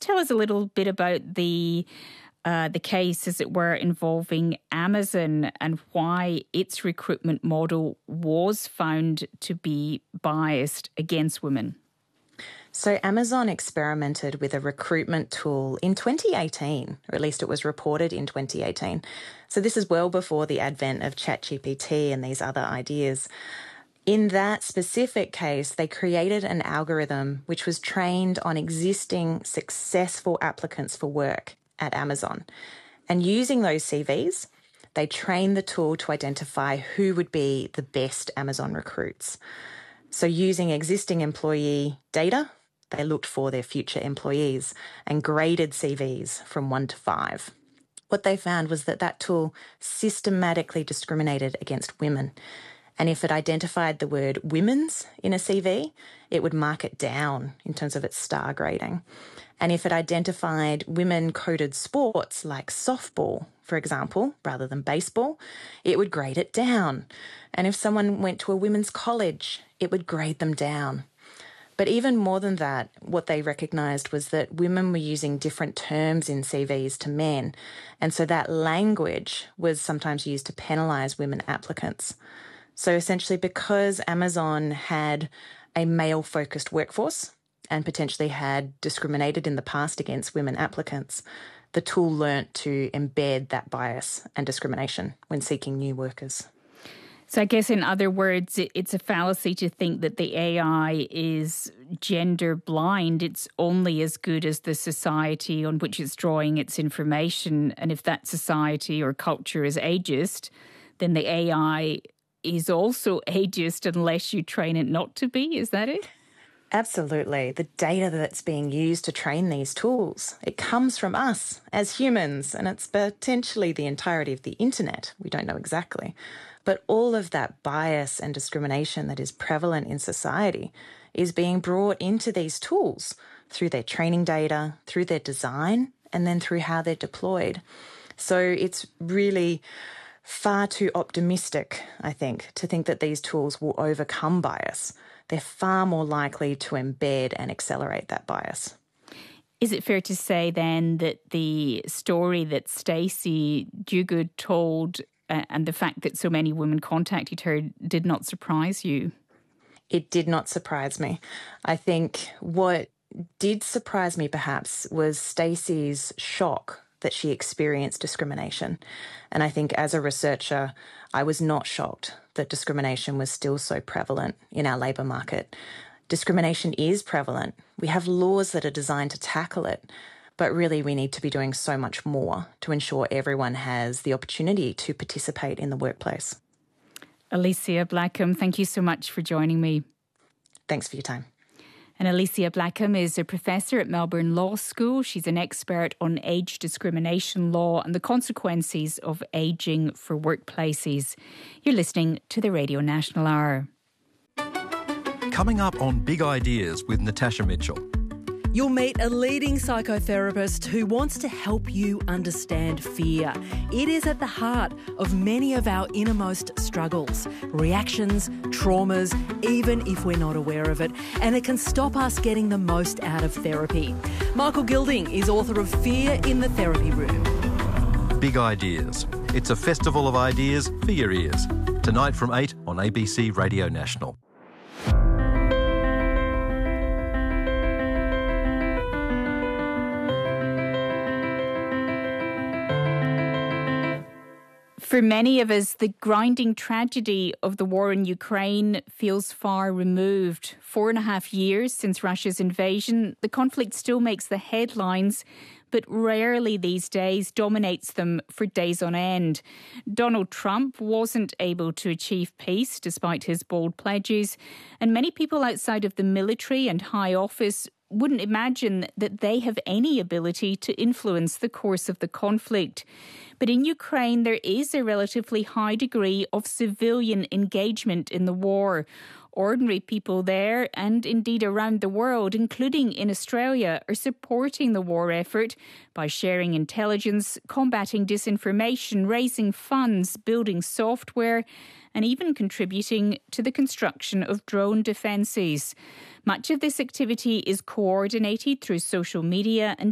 tell us a little bit about the case, as it were, involving Amazon and why its recruitment model was found to be biased against women. So Amazon experimented with a recruitment tool in 2018, or at least it was reported in 2018. So this is well before the advent of ChatGPT and these other ideas. In that specific case, they created an algorithm which was trained on existing successful applicants for work at Amazon. And using those CVs, they trained the tool to identify who would be the best Amazon recruits. So using existing employee data, they looked for their future employees and graded CVs from 1 to 5. What they found was that tool systematically discriminated against women. And if it identified the word women's in a CV, it would mark it down in terms of its star grading. And if it identified women-coded sports like softball, for example, rather than baseball, it would grade it down. And if someone went to a women's college, it would grade them down. But even more than that, what they recognised was that women were using different terms in CVs to men. And so that language was sometimes used to penalise women applicants. So essentially, because Amazon had a male-focused workforce and potentially had discriminated in the past against women applicants, the tool learnt to embed that bias and discrimination when seeking new workers. So I guess, in other words, it's a fallacy to think that the AI is gender blind. It's only as good as the society on which it's drawing its information. And if that society or culture is ageist, then the AI is also ageist unless you train it not to be. Is that it? Absolutely. The data that's being used to train these tools, it comes from us as humans, and it's potentially the entirety of the internet. We don't know exactly. But all of that bias and discrimination that is prevalent in society is being brought into these tools through their training data, through their design, and then through how they're deployed. So it's really far too optimistic, I think, to think that these tools will overcome bias. They're far more likely to embed and accelerate that bias. Is it fair to say then that the story that Stacey Duguid told and the fact that so many women contacted her did not surprise you? It did not surprise me. I think what did surprise me perhaps was Stacey's shock that she experienced discrimination. And I think as a researcher, I was not shocked that discrimination was still so prevalent in our labour market. Discrimination is prevalent. We have laws that are designed to tackle it. But really, we need to be doing so much more to ensure everyone has the opportunity to participate in the workplace. Alicia Blackham, thank you so much for joining me. Thanks for your time. And Alicia Blackham is a professor at Melbourne Law School. She's an expert on age discrimination law and the consequences of ageing for workplaces. You're listening to the Radio National Hour. Coming up on Big Ideas with Natasha Mitchell. You'll meet a leading psychotherapist who wants to help you understand fear. It is at the heart of many of our innermost struggles, reactions, traumas, even if we're not aware of it, and it can stop us getting the most out of therapy. Michael Gilding is author of Fear in the Therapy Room. Big Ideas. It's a festival of ideas for your ears. Tonight from 8 on ABC Radio National. For many of us, the grinding tragedy of the war in Ukraine feels far removed. 4.5 years since Russia's invasion, the conflict still makes the headlines, but rarely these days dominates them for days on end. Donald Trump wasn't able to achieve peace despite his bold pledges, and many people outside of the military and high office wouldn't imagine that they have any ability to influence the course of the conflict. But in Ukraine, there is a relatively high degree of civilian engagement in the war. Ordinary people there, and indeed around the world, including in Australia, are supporting the war effort by sharing intelligence, combating disinformation, raising funds, building software, and even contributing to the construction of drone defences. Much of this activity is coordinated through social media and